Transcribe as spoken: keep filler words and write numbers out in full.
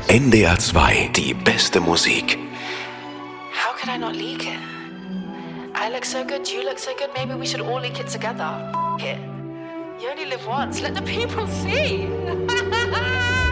N D R zwei, die beste Musik. How could I not leak it? I look so good, you look so good, maybe we should all leak it together. F- it. You only live once, let the people see.